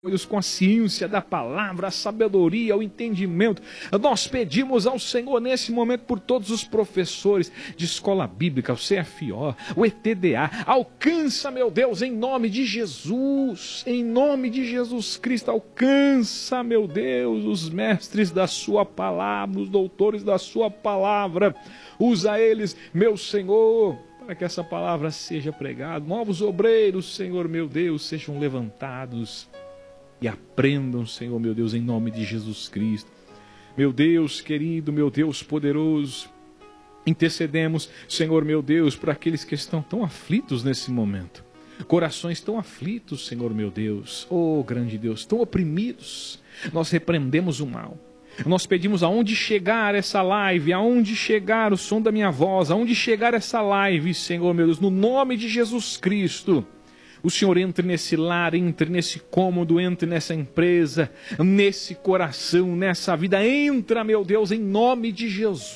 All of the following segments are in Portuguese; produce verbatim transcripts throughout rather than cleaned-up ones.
Deus, com a ciência da palavra, a sabedoria, o entendimento. Nós pedimos ao Senhor nesse momento por todos os professores de escola bíblica, o C F O, o E T D A. Alcança, meu Deus, em nome de Jesus, em nome de Jesus Cristo, alcança, meu Deus, os mestres da sua palavra, os doutores da sua palavra. Usa eles, meu Senhor, para que essa palavra seja pregada. Novos obreiros, Senhor, meu Deus, sejam levantados e aprendam, Senhor, meu Deus, em nome de Jesus Cristo. Meu Deus querido, meu Deus poderoso, intercedemos, Senhor, meu Deus, por aqueles que estão tão aflitos nesse momento. Corações tão aflitos, Senhor, meu Deus. Oh, grande Deus, tão oprimidos. Nós repreendemos o mal. Nós pedimos aonde chegar essa live, aonde chegar o som da minha voz, aonde chegar essa live, Senhor, meu Deus, no nome de Jesus Cristo. O Senhor entre nesse lar, entre nesse cômodo, entre nessa empresa, nesse coração, nessa vida. Entra, meu Deus, em nome de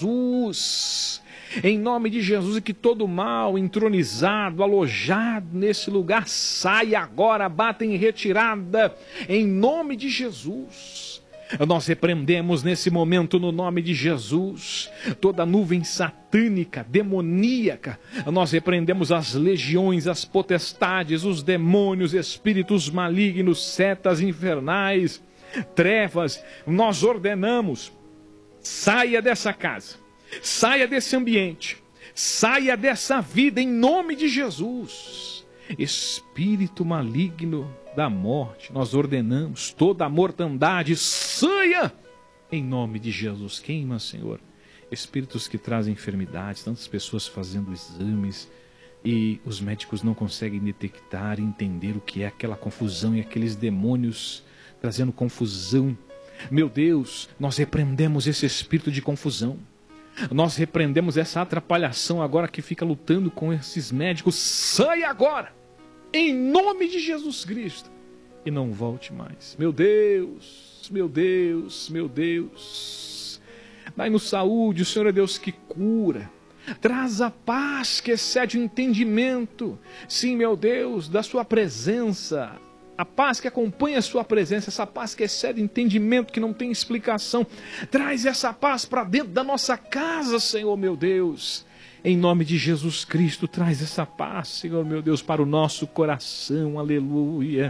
Jesus. Em nome de Jesus, e que todo mal entronizado, alojado nesse lugar, saia agora, bata em retirada, em nome de Jesus. Nós repreendemos nesse momento, no nome de Jesus, toda nuvem satânica, demoníaca. Nós repreendemos as legiões, as potestades, os demônios, espíritos malignos, setas infernais, trevas. Nós ordenamos, saia dessa casa, saia desse ambiente, saia dessa vida em nome de Jesus. Espírito maligno da morte, nós ordenamos toda a mortandade, saia em nome de Jesus. Queima, Senhor, espíritos que trazem enfermidades, tantas pessoas fazendo exames e os médicos não conseguem detectar, entender o que é aquela confusão e aqueles demônios trazendo confusão. Meu Deus, nós repreendemos esse espírito de confusão. Nós repreendemos essa atrapalhação agora que fica lutando com esses médicos. Saia agora, em nome de Jesus Cristo, e não volte mais. Meu Deus, meu Deus, meu Deus, dai-nos saúde. O Senhor é Deus que cura. Traz a paz que excede o entendimento. Sim, meu Deus, da sua presença. A paz que acompanha a sua presença, essa paz que excede entendimento, que não tem explicação. Traz essa paz para dentro da nossa casa, Senhor, meu Deus. Em nome de Jesus Cristo, traz essa paz, Senhor, meu Deus, para o nosso coração. Aleluia.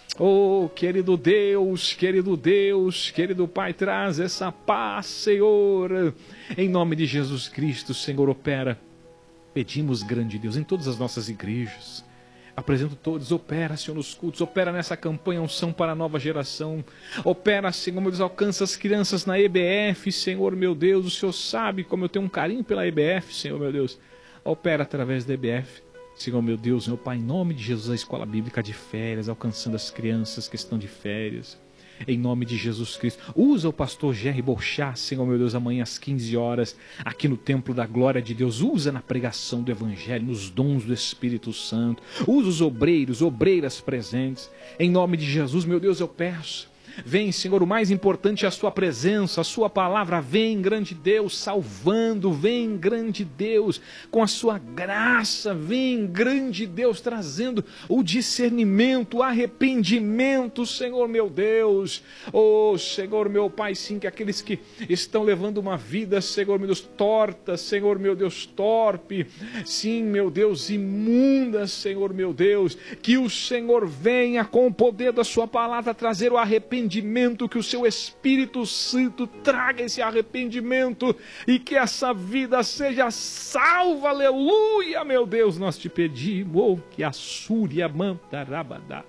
Oh, querido Deus, querido Deus, querido Pai, traz essa paz, Senhor. Em nome de Jesus Cristo, Senhor, opera. Pedimos, grande Deus, em todas as nossas igrejas. Apresento todos, opera, Senhor, nos cultos, opera nessa campanha Unção para a Nova Geração, opera, Senhor, meu Deus, alcança as crianças na E B F, Senhor, meu Deus, o Senhor sabe como eu tenho um carinho pela E B F, Senhor, meu Deus, opera através da E B F, Senhor, meu Deus, meu Pai, em nome de Jesus, a escola bíblica de férias, alcançando as crianças que estão de férias, em nome de Jesus Cristo. Usa o pastor Jerry Bolchá, Senhor, meu Deus, amanhã às quinze horas, aqui no Templo da Glória de Deus. Usa na pregação do Evangelho, nos dons do Espírito Santo. Usa os obreiros, obreiras presentes. Em nome de Jesus, meu Deus, eu peço. Vem, Senhor, o mais importante é a sua presença, a sua palavra. Vem, grande Deus, salvando. Vem, grande Deus, com a sua graça. Vem, grande Deus, trazendo o discernimento, o arrependimento, Senhor, meu Deus. Oh, Senhor, meu Pai, sim, que aqueles que estão levando uma vida, Senhor, meu Deus, torta, Senhor, meu Deus, torpe. Sim, meu Deus, imunda, Senhor, meu Deus. Que o Senhor venha com o poder da sua palavra trazer o arrependimento. Que o seu Espírito Santo traga esse arrependimento e que essa vida seja salva, aleluia, meu Deus, nós te pedimos, oh, que a súria mantarabadás,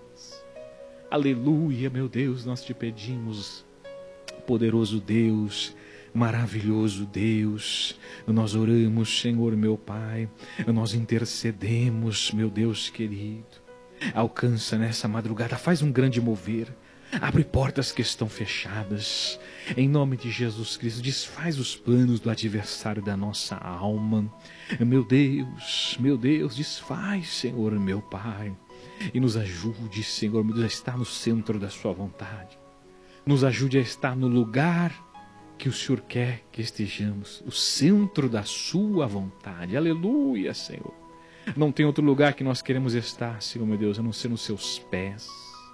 aleluia, meu Deus, nós te pedimos, poderoso Deus, maravilhoso Deus, nós oramos, Senhor, meu Pai, nós intercedemos, meu Deus querido, alcança nessa madrugada, faz um grande mover. Abre portas que estão fechadas. Em nome de Jesus Cristo, desfaz os planos do adversário da nossa alma. Meu Deus, meu Deus, desfaz, Senhor, meu Pai. E nos ajude, Senhor, meu Deus, a estar no centro da sua vontade. Nos ajude a estar no lugar que o Senhor quer que estejamos. O centro da sua vontade. Aleluia, Senhor. Não tem outro lugar que nós queremos estar, Senhor, meu Deus, a não ser nos seus pés.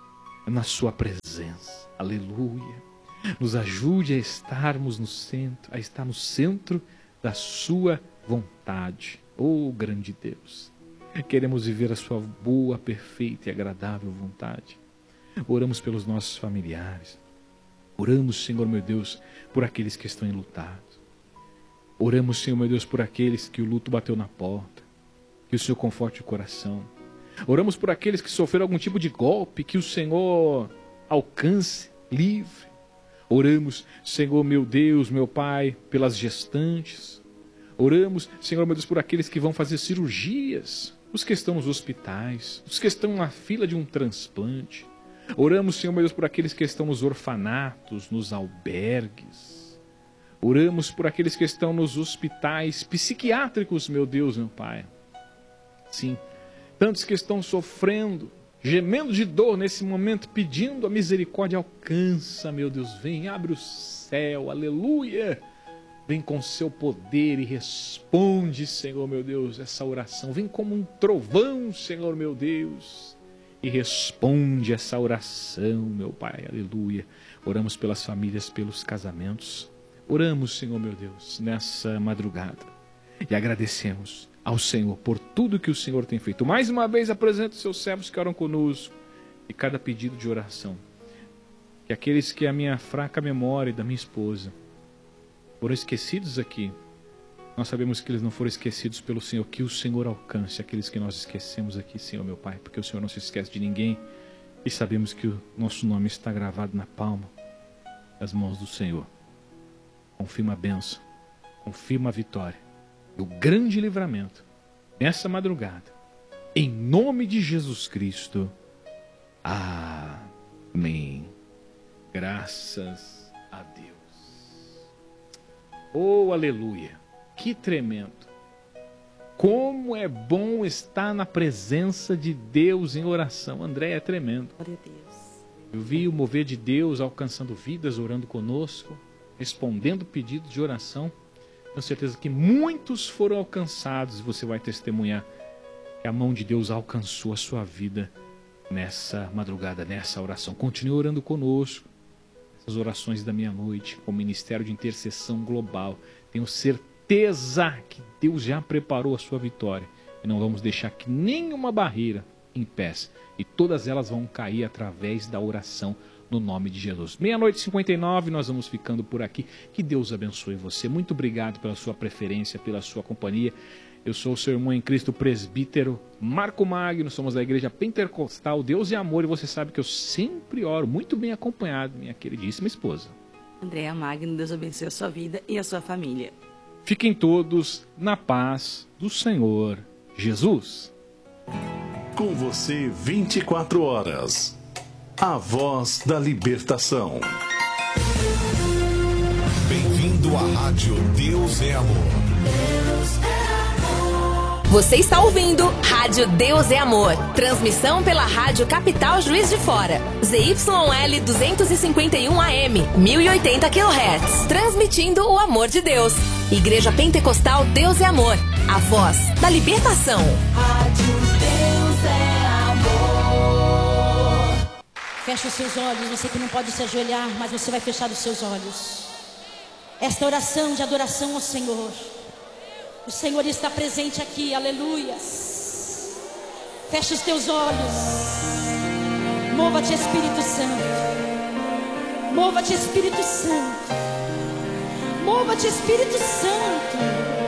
na sua presença. Aleluia. Nos ajude a estarmos no centro, a estar no centro da sua vontade. Oh, grande Deus. Queremos viver a sua boa, perfeita e agradável vontade. Oramos pelos nossos familiares. Oramos, Senhor meu Deus, por aqueles que estão enlutados. Oramos, Senhor meu Deus, por aqueles que o luto bateu na porta. Que o Senhor conforte o coração. Oramos por aqueles que sofreram algum tipo de golpe, que o Senhor alcance, livre. Oramos, Senhor meu Deus, meu Pai, pelas gestantes. Oramos, Senhor meu Deus, por aqueles que vão fazer cirurgias, os que estão nos hospitais, os que estão na fila de um transplante. Oramos, Senhor meu Deus, por aqueles que estão nos orfanatos, nos albergues. Oramos por aqueles que estão nos hospitais psiquiátricos, meu Deus, meu Pai. Sim, tantos que estão sofrendo, gemendo de dor nesse momento, pedindo a misericórdia. Alcança, meu Deus, vem, abre o céu, aleluia. Vem com seu poder e responde, Senhor meu Deus, essa oração. Vem como um trovão, Senhor meu Deus, e responde essa oração, meu Pai, aleluia. Oramos pelas famílias, pelos casamentos. Oramos, Senhor meu Deus, nessa madrugada. E agradecemos ao Senhor por tudo que o Senhor tem feito. Mais uma vez apresento os seus servos que oram conosco e cada pedido de oração. Que aqueles que a minha fraca memória e da minha esposa foram esquecidos aqui, nós sabemos que eles não foram esquecidos pelo Senhor. Que o Senhor alcance aqueles que nós esquecemos aqui, Senhor meu Pai, porque o Senhor não se esquece de ninguém e sabemos que o nosso nome está gravado na palma das mãos do Senhor. Confirma a bênção, confirma a vitória e o grande livramento nessa madrugada, em nome de Jesus Cristo. Amém. Graças a Deus. Oh, aleluia. Que tremendo. Como é bom estar na presença de Deus em oração. André, é tremendo. Glória a Deus. Eu vi o mover de Deus alcançando vidas, orando conosco, respondendo pedidos de oração. Tenho certeza que muitos foram alcançados e você vai testemunhar que a mão de Deus alcançou a sua vida nessa madrugada, nessa oração. Continue orando conosco. Essas orações da meia-noite, com o Ministério de Intercessão Global. Tenho certeza que Deus já preparou a sua vitória. E não vamos deixar que nenhuma barreira impeça. E todas elas vão cair através da oração no nome de Jesus. Meia-noite e cinquenta e nove, nós vamos ficando por aqui. Que Deus abençoe você. Muito obrigado pela sua preferência, pela sua companhia. Eu sou o seu irmão em Cristo, presbítero Marco Magno, somos da Igreja Pentecostal Deus é Amor, e você sabe que eu sempre oro muito bem acompanhado, minha queridíssima esposa. Andréa Magno, Deus abençoe a sua vida e a sua família. Fiquem todos na paz do Senhor Jesus. Com você vinte e quatro horas. A voz da libertação. Bem-vindo à Rádio Deus é Amor. Você está ouvindo Rádio Deus é Amor. Transmissão pela Rádio Capital Juiz de Fora. Z Y L duzentos e cinquenta e um A M, mil e oitenta quilohertz. Transmitindo o amor de Deus. Igreja Pentecostal Deus é Amor. A voz da libertação. Rádio Deus é Amor. Feche os seus olhos. Você que não pode se ajoelhar, mas você vai fechar os seus olhos. Esta oração de adoração ao Senhor. O Senhor está presente aqui, aleluias. Fecha os teus olhos. Mova-te, Espírito Santo. Mova-te, Espírito Santo. Mova-te, Espírito Santo.